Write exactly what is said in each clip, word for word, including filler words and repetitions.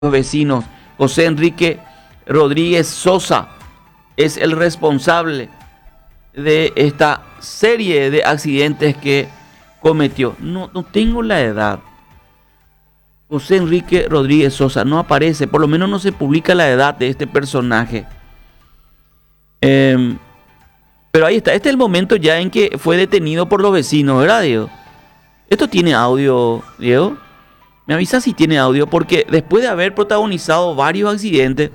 los vecinos. José Enrique Rodríguez Sosa es el responsable de esta serie de accidentes que cometió. No, no tengo la edad. José Enrique Rodríguez Sosa no aparece, por lo menos no se publica la edad de este personaje. Eh, pero ahí está, este es el momento ya en que fue detenido por los vecinos, ¿verdad, Diego? ¿Esto tiene audio, Diego? Me avisa si tiene audio, porque después de haber protagonizado varios accidentes,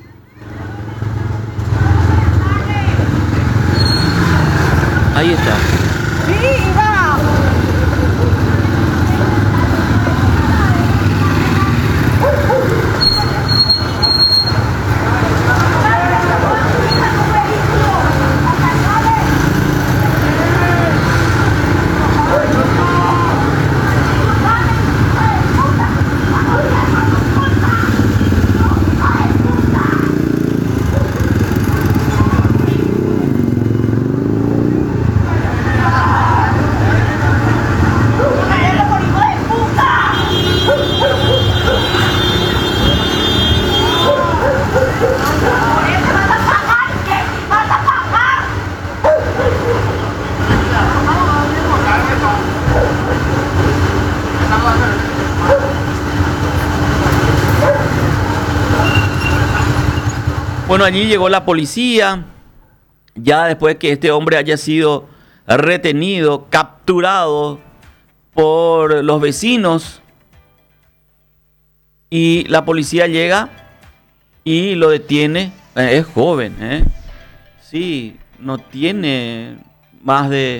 ahí está. Sí, iba. Bueno, allí llegó la policía, ya después que este hombre haya sido retenido, capturado por los vecinos, y la policía llega y lo detiene. Eh, es joven, ¿eh? Sí, no tiene más de,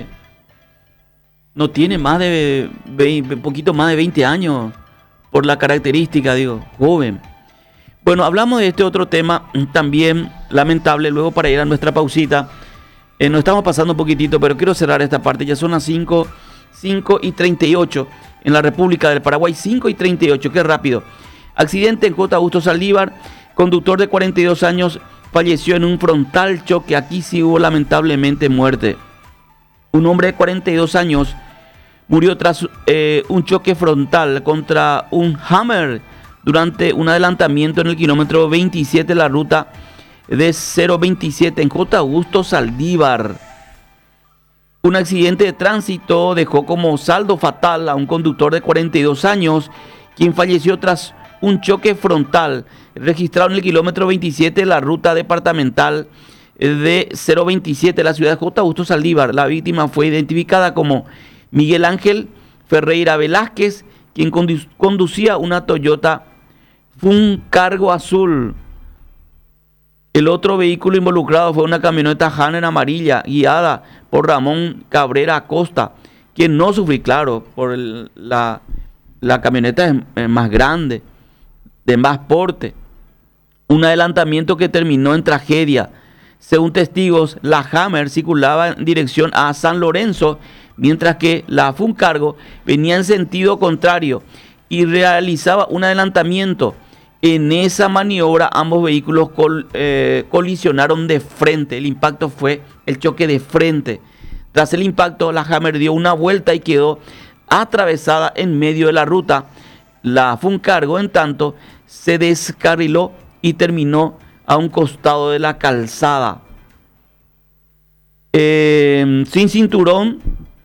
no tiene más de, veinte, poquito más de veinte años, por la característica, digo, joven. Bueno, hablamos de este otro tema también lamentable, luego para ir a nuestra pausita. Eh, nos estamos pasando un poquitito, pero quiero cerrar esta parte. Ya son las cinco y treinta y ocho en la República del Paraguay. cinco y treinta y ocho, qué rápido. Accidente en J. Augusto Saldívar. Conductor de cuarenta y dos años falleció en un frontal choque. Aquí sí hubo lamentablemente muerte. Un hombre de cuarenta y dos años murió tras eh, un choque frontal contra un Hammer durante un adelantamiento en el kilómetro veintisiete de la ruta de cero veintisiete en J. Augusto Saldívar. Un accidente de tránsito dejó como saldo fatal a un conductor de cuarenta y dos años, quien falleció tras un choque frontal registrado en el kilómetro veintisiete de la ruta departamental de cero veintisiete de la ciudad de J. Augusto Saldívar. La víctima fue identificada como Miguel Ángel Ferreira Velázquez, quien condu- conducía una Toyota Funcargo azul. El otro vehículo involucrado fue una camioneta Hanner amarilla guiada por Ramón Cabrera Acosta, quien no sufrió, claro, por el, la, la camioneta es, es más grande, de más porte. Un adelantamiento que terminó en tragedia. Según testigos, la Hammer circulaba en dirección a San Lorenzo, mientras que la Funcargo venía en sentido contrario y realizaba un adelantamiento. En esa maniobra ambos vehículos col, eh, colisionaron de frente. El impacto fue el choque de frente. Tras el impacto, la Hammer dio una vuelta y quedó atravesada en medio de la ruta. La Funcargo, en tanto, se descarriló y terminó a un costado de la calzada. Eh, sin cinturón,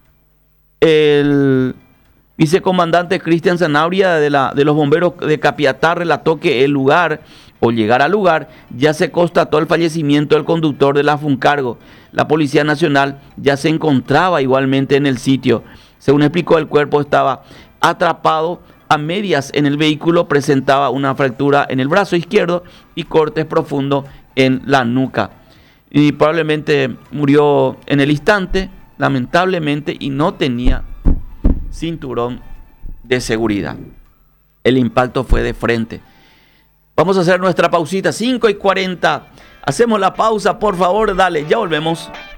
el vicecomandante Cristian Zanabria de, la, de los bomberos de Capiatá relató que el lugar, o llegar al lugar, ya se constató el fallecimiento del conductor de la Funcargo. La Policía Nacional ya se encontraba igualmente en el sitio. Según explicó, el cuerpo estaba atrapado a medias en el vehículo, presentaba una fractura en el brazo izquierdo y cortes profundos en la nuca. Y probablemente murió en el instante, lamentablemente, y no tenía cinturón de seguridad. El impacto fue de frente. Vamos a hacer nuestra pausita, cinco y cuarenta. Hacemos la pausa, por favor, dale, ya volvemos.